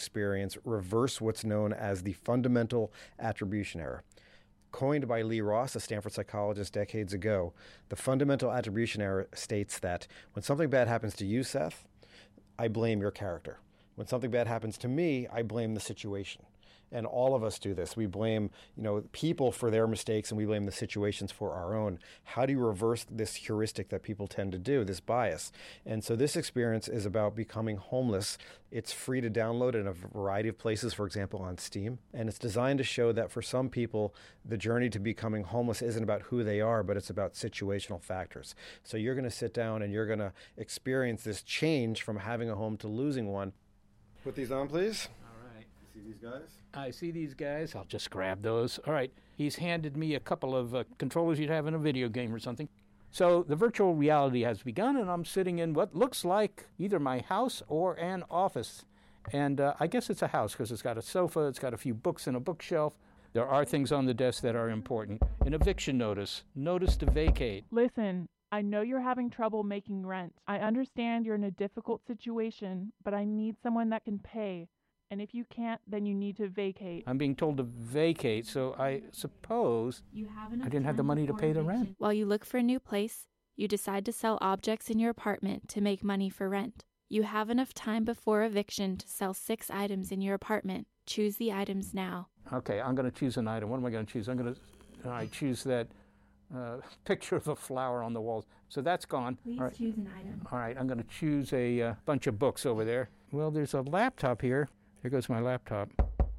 experience reverse what's known as the fundamental attribution error. Coined by Lee Ross, a Stanford psychologist decades ago, the fundamental attribution error states that when something bad happens to you, Seth, I blame your character. When something bad happens to me, I blame the situation. And all of us do this. We blame, people for their mistakes, and we blame the situations for our own. How do you reverse this heuristic that people tend to do, this bias? And so this experience is about becoming homeless. It's free to download in a variety of places, for example, on Steam. And it's designed to show that for some people, the journey to becoming homeless isn't about who they are, but it's about situational factors. So you're going to sit down and you're going to experience this change from having a home to losing one. Put these on, please. See these guys? I see these guys. I'll just grab those. All right. He's handed me a couple of controllers you'd have in a video game or something. So the virtual reality has begun, and I'm sitting in what looks like either my house or an office. And I guess it's a house because it's got a sofa, it's got a few books and a bookshelf. There are things on the desk that are important. An eviction notice, notice to vacate. Listen, I know you're having trouble making rent. I understand you're in a difficult situation, but I need someone that can pay. And if you can't, then you need to vacate. I'm being told to vacate, so I suppose I didn't have the money to pay the rent. While you look for a new place, you decide to sell objects in your apartment to make money for rent. You have enough time before eviction to sell 6 items in your apartment. Choose the items now. Okay, I'm going to choose an item. What am I going to choose? I choose that picture of a flower on the walls. So that's gone. Please choose an item. All right, I'm going to choose a bunch of books over there. Well, there's a laptop here. There goes my laptop.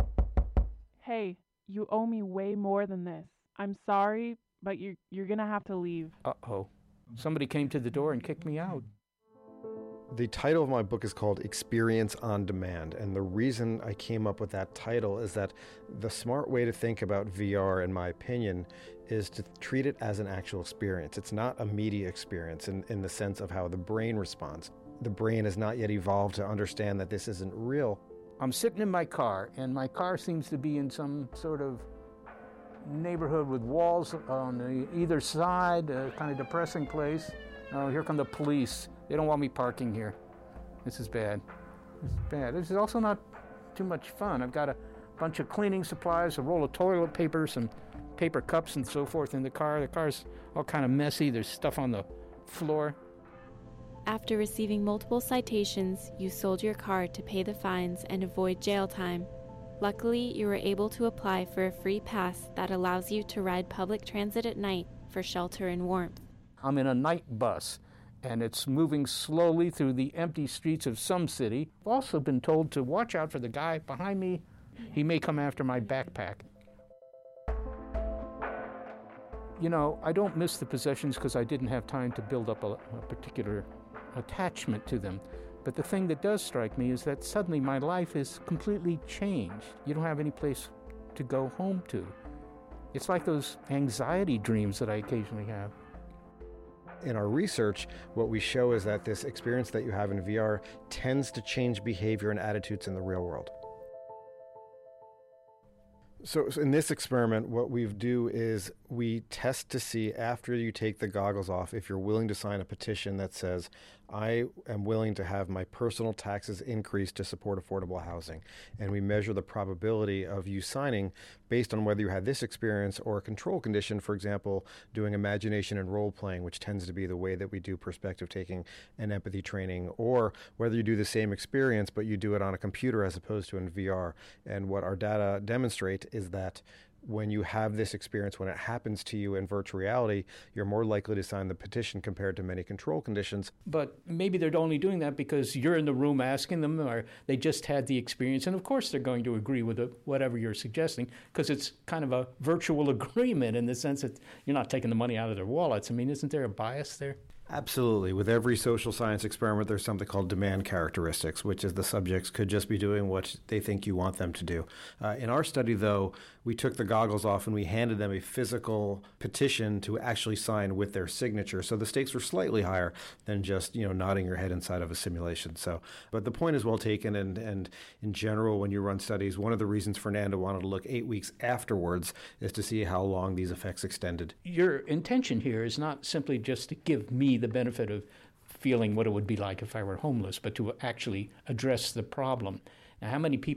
Hey, you owe me way more than this. I'm sorry, but you're going to have to leave. Uh-oh. Somebody came to the door and kicked me out. The title of my book is called Experience on Demand, and the reason I came up with that title is that the smart way to think about VR, in my opinion, is to treat it as an actual experience. It's not a media experience in the sense of how the brain responds. The brain has not yet evolved to understand that this isn't real. I'm sitting in my car, and my car seems to be in some sort of neighborhood with walls on either side, a kind of depressing place. Oh, here come the police. They don't want me parking here. This is bad. This is bad. This is also not too much fun. I've got a bunch of cleaning supplies, a roll of toilet paper, some paper cups and so forth in the car. The car's all kind of messy. There's stuff on the floor. After receiving multiple citations, you sold your car to pay the fines and avoid jail time. Luckily, you were able to apply for a free pass that allows you to ride public transit at night for shelter and warmth. I'm in a night bus, and it's moving slowly through the empty streets of some city. I've also been told to watch out for the guy behind me. He may come after my backpack. I don't miss the possessions because I didn't have time to build up a particular attachment to them. But the thing that does strike me is that suddenly my life is completely changed. You don't have any place to go home to. It's like those anxiety dreams that I occasionally have. In our research, what we show is that this experience that you have in VR tends to change behavior and attitudes in the real world. So in this experiment, what we do is we test to see after you take the goggles off if you're willing to sign a petition that says, I am willing to have my personal taxes increased to support affordable housing. And we measure the probability of you signing based on whether you had this experience or a control condition, for example, doing imagination and role playing, which tends to be the way that we do perspective taking and empathy training, or whether you do the same experience, but you do it on a computer as opposed to in VR. And what our data demonstrate is that when you have this experience, when it happens to you in virtual reality, you're more likely to sign the petition compared to many control conditions. But maybe they're only doing that because you're in the room asking them, or they just had the experience. And of course they're going to agree with whatever you're suggesting, because it's kind of a virtual agreement in the sense that you're not taking the money out of their wallets. I mean, isn't there a bias there? Absolutely. With every social science experiment, there's something called demand characteristics, which is the subjects could just be doing what they think you want them to do. In our study, though, we took the goggles off and we handed them a physical petition to actually sign with their signature. So the stakes were slightly higher than just, nodding your head inside of a simulation. But the point is well taken. And in general, when you run studies, one of the reasons Fernando wanted to look 8 weeks afterwards is to see how long these effects extended. Your intention here is not simply just to give me the benefit of feeling what it would be like if I were homeless, but to actually address the problem. Now, how many people